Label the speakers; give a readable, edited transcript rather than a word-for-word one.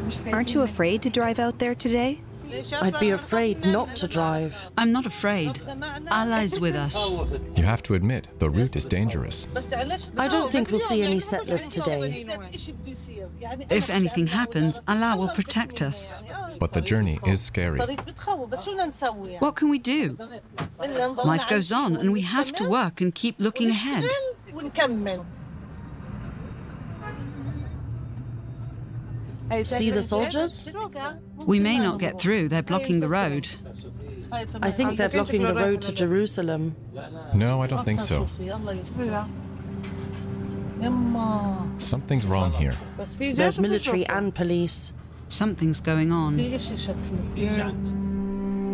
Speaker 1: Aren't you afraid to drive out there today?
Speaker 2: I'd be afraid not to drive.
Speaker 3: I'm not afraid. Allah is with us.
Speaker 4: You have to admit, the route is dangerous.
Speaker 2: I don't think we'll see any settlers today.
Speaker 3: If anything happens, Allah will protect us.
Speaker 4: But the journey is scary.
Speaker 3: What can we do? Life goes on and we have to work and keep looking ahead.
Speaker 2: See the soldiers?
Speaker 3: We may not get through, they're blocking the road.
Speaker 2: I think they're blocking the road to Jerusalem.
Speaker 4: No, I don't think so. Something's wrong here.
Speaker 2: There's military and police.
Speaker 3: Something's going on.